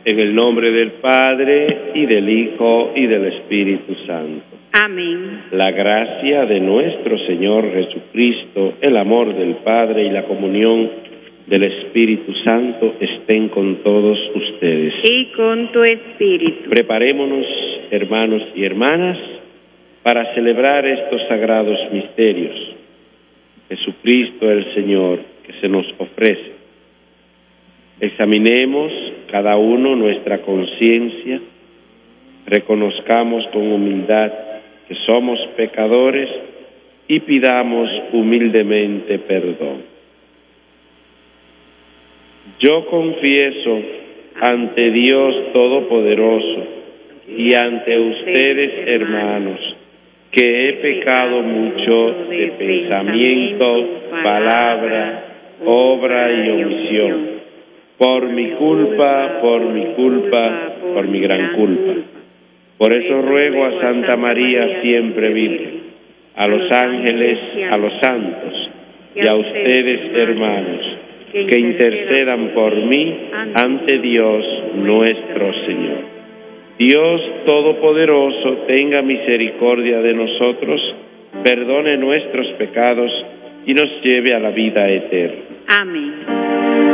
En el nombre del Padre, y del Hijo, y del Espíritu Santo. Amén. La gracia de nuestro Señor Jesucristo, el amor del Padre y la comunión del Espíritu Santo estén con todos ustedes. Y con tu espíritu. Preparémonos, hermanos y hermanas, para celebrar estos sagrados misterios. Jesucristo el Señor, que se nos ofrece. Examinemos cada uno nuestra conciencia, reconozcamos con humildad que somos pecadores y pidamos humildemente perdón. Yo confieso ante Dios Todopoderoso y ante ustedes, hermanos, que he pecado mucho de pensamiento, palabra, obra y omisión. Por mi culpa, por mi gran culpa. Por eso ruego a Santa María, siempre Virgen, a los ángeles, a los santos y a ustedes, hermanos, que intercedan por mí ante Dios nuestro Señor. Dios Todopoderoso, tenga misericordia de nosotros, perdone nuestros pecados y nos lleve a la vida eterna. Amén.